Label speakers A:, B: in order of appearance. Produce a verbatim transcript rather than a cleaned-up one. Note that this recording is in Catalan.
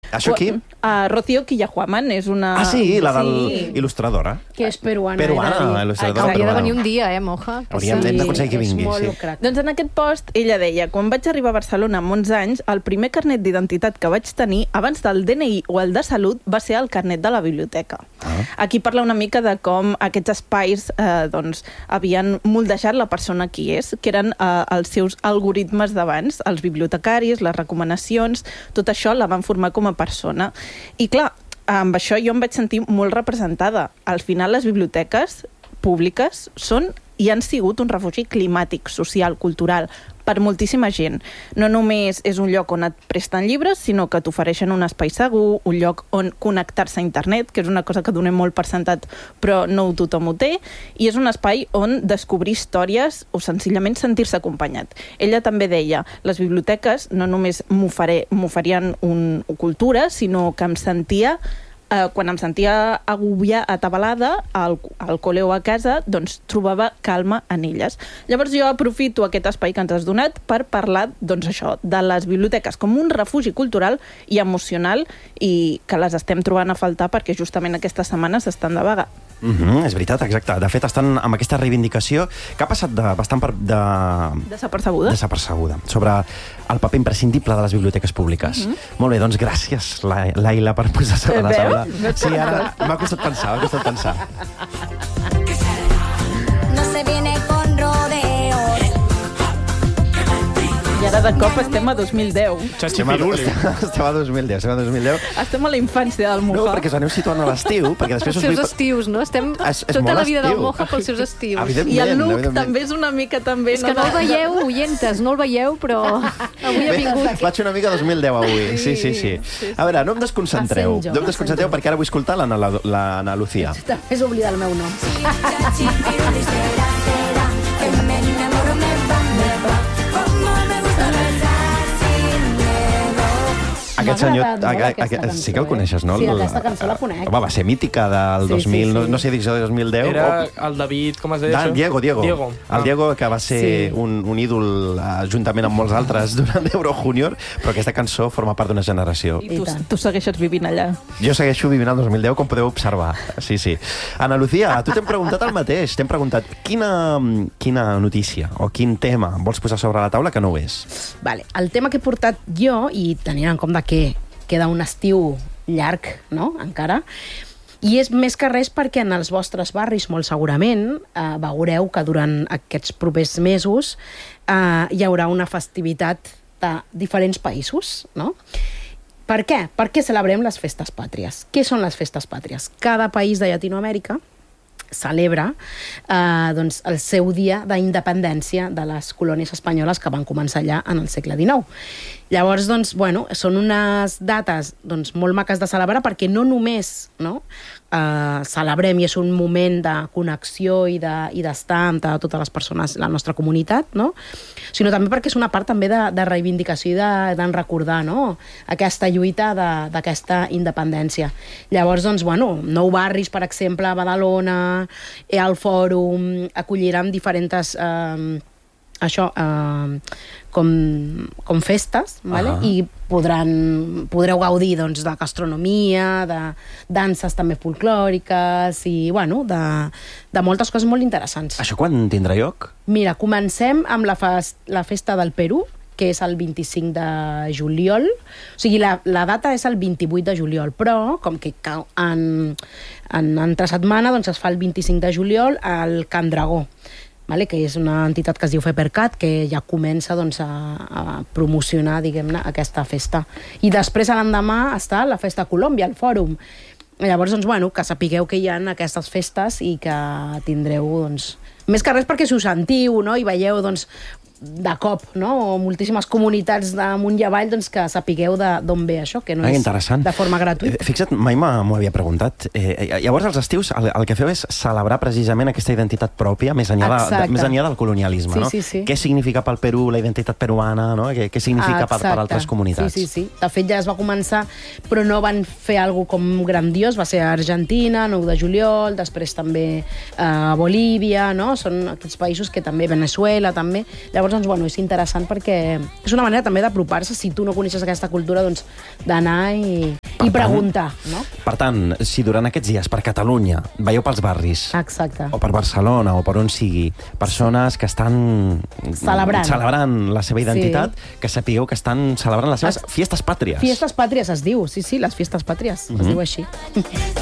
A: Això qui?
B: Uh, Rocío Quillahuaman és una...
A: Ah, sí, la del sí. il·lustradora.
C: Que és peruana.
A: Peruana, il·lustradora
C: Hauria
A: peruana.
C: de venir un dia, eh, Moja?
A: Hauríem sí. d'aconseguir que vingui, sí.
B: Doncs en aquest post ella deia: quan vaig arribar a Barcelona amb onze anys, el primer carnet d'identitat que vaig tenir, abans del D N I o el de salut, va ser el carnet de la biblioteca. Ah. Aquí parla una mica de com aquests espais eh, doncs, havien moldejat la persona qui és, que eren eh, els seus algoritmes d'abans, els bibliotecaris, les recomanacions, tot això la van formar com a persona. I clar, amb això jo em vaig sentir molt representada. Al final les biblioteques públiques són i han sigut un refugi climàtic, social, cultural, per moltíssima gent. No només és un lloc on et presten llibres, sinó que t'ofereixen un espai segur, un lloc on connectar-se a internet, que és una cosa que donem molt per sentat, però no tothom ho té, i és un espai on descobrir històries o senzillament sentir-se acompanyat. Ella també deia: les biblioteques no només m'oferien un, cultura, sinó que em sentia... Uh, quan em sentia agòbia, atabalada, al, al col·le o a casa, doncs trobava calma en elles. Llavors jo aprofito aquest espai que ens has donat per parlar, doncs això, de les biblioteques com un refugi cultural i emocional, i que les estem trobant a faltar perquè justament aquestes setmanes estan de vaga.
A: Mm -hmm, és veritat, exacte. De fet, estan amb aquesta reivindicació que ha passat de, bastant per, de...
B: desapercebuda.
A: desapercebuda, sobre el paper imprescindible de les biblioteques públiques. Mm -hmm. Molt bé, doncs gràcies, Laila, per posar sobre la taula. Sí, ara m'ha costat pensar, m'ha costat pensar.
D: No se viene con rodeos.
B: I ara de cop estem a dos mil deu.
A: Estem a, estem a dos mil deu, estem a dos mil deu.
B: Estem a la infància del Moja.
A: No, perquè us aneu situant a l'estiu, perquè després...
C: Els seus us... estius, no? Estem
A: és, és
C: tota la vida
A: estiu.
C: del Moja pels seus estius.
B: I el look també és una mica també...
C: És que no el veieu, oientes, no el veieu, però avui ha vingut.
A: Vaig una mica dos mil deu avui, sí, sí, sí. A veure, no em desconcentreu, no em desconcentreu perquè ara vull escoltar l'Anna Lucía.
C: T'has oblidat el meu nom.
A: Aquest senyor, sí que el coneixes, no?
C: Sí, aquesta cançó la conec.
A: Home, va ser mítica del dos mil, no sé dir del dos mil deu.
E: Era el David, com es deia això?
A: Diego, Diego. El Diego, que va ser un ídol juntament amb molts altres durant Euro Junior, però aquesta cançó forma part d'una generació.
B: I tu segueixes vivint allà.
A: Jo segueixo vivint al dos mil deu, com podeu observar. Sí, sí. Ana Lucía, a tu t'hem preguntat el mateix. T'hem preguntat quina notícia o quin tema vols posar sobre la taula que no ho és.
C: Vale. El tema que he portat jo, i tenint en compte que queda un estiu llarg, no?, encara, i és més que res perquè en els vostres barris, molt segurament, eh, veureu que durant aquests propers mesos eh, hi haurà una festivitat de diferents països, no? Per què? Per què celebrem les festes pàtries? Què són les festes pàtries? Cada país de Llatinoamèrica celebra eh, doncs, el seu dia d'independència de les colònies espanyoles que van començar allà en el segle dinou. Llavors, doncs, bueno, són unes dates doncs, molt maques de celebrar perquè no només no, eh, celebrem i és un moment de connexió i d'estar de, amb de totes les persones de la nostra comunitat, no? Sinó també perquè és una part també de, de reivindicació i de, de recordar no? aquesta lluita d'aquesta independència. Llavors, doncs, bueno, nou barris, per exemple, a Badalona, al Fòrum, acolliran diferents... Eh, això, eh, com, com festes, vale? Uh-huh. I podran, podreu gaudir doncs, de gastronomia, de danses també folclòriques i, bueno, de, de moltes coses molt interessants.
A: Això quan tindrà lloc?
C: Mira, comencem amb la, fest, la festa del Perú, que és el vint-i-cinc de juliol. O sigui, la, la data és el vint-i-vuit de juliol, però com que en, en entre setmana doncs, es fa el vint-i-cinc de juliol al Can Dragó, vale? Que és una entitat que es diu FEPERCAT, que ja comença doncs, a, a promocionar, diguem-ne, aquesta festa. I després, a l'endemà, està la Festa Colòmbia, al Fòrum. Llavors, doncs, bueno, que sapigueu que hi ha aquestes festes i que tindreu, doncs... Més que res perquè si us sentiu, no?, i veieu, doncs, de cop, no?, moltíssimes comunitats d'amunt i avall, doncs que sapigueu d'on ve això, que no és de forma gratuïta.
A: Fixa't, mai m'ho havia preguntat. Eh, llavors, als estius, el, el que feu és celebrar precisament aquesta identitat pròpia, més enllà, de, de, més enllà del colonialisme,
C: sí,
A: no?
C: Sí, sí.
A: Què significa pel Perú la identitat peruana, no? Què, què significa per, per altres comunitats?
C: Sí, sí, sí. De fet, ja es va començar, però no van fer alguna cosa com grandiós, va ser a Argentina, nou de juliol, després també a Bolívia, no? Són aquests països que també, Venezuela, també. Llavors, doncs, bueno, és interessant perquè és una manera també d'apropar-se, si tu no coneixes aquesta cultura, doncs d'anar i,
A: Per
C: I
A: tant-
C: preguntar, no?
A: Per tant, si durant aquests dies per Catalunya veieu pels barris,
C: Exacte.
A: o per Barcelona, o per on sigui, persones que estan
C: Celebrant.
A: celebrant la seva identitat, sí. que sapigueu que estan celebrant les seves
C: Es-
A: fiestes pàtries.
C: Fiestes pàtries es diu, sí, sí, les fiestes pàtries, es diu així.